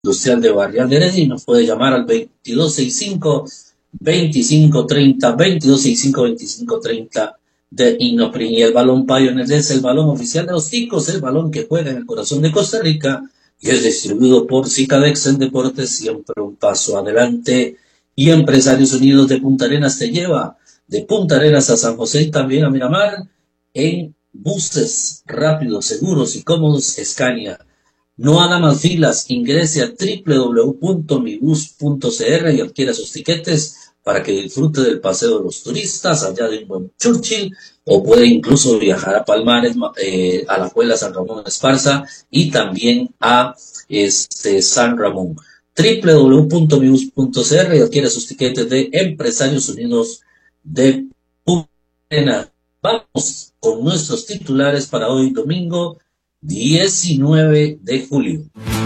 Industrial de Barrial de Heredia y nos puede llamar al 2265-2530, 2265-2530 de Inoprim. Y el balón Pioneer es el balón oficial de los Ticos, el balón que juega en el corazón de Costa Rica y es distribuido por Cicadex en Deportes, siempre un paso adelante. Y Empresarios Unidos de Punta Arenas te lleva de Punta Arenas a San José y también a Miramar en buses rápidos, seguros y cómodos Scania. No haga más filas, ingrese a www.mibus.cr y adquiera sus tiquetes para que disfrute del paseo de los turistas allá de un buen Churchill, o puede incluso viajar a Palmares, a la Puebla San Ramón Esparza y también a San Ramón. www.mibus.cr y adquiera sus tiquetes de Empresarios Unidos de Punta. Vamos con nuestros titulares para hoy domingo 19 de julio.